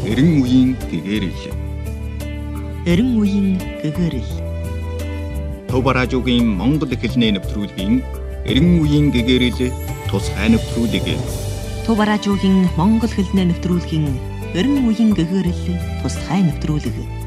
Эрен үеийн гэгэрэл. Эрен үеийн гэгэрэл. Төв радиогийн Монгол хэлний нэвтрүүлгийн Эрен үеийн гэгэрэл тусгай нэвтрүүлэг. Төв радиогийн Монгол хэлний нэвтрүүлгийн Эрен үеийн гэгэрэл тусгай нэвтрүүлэг.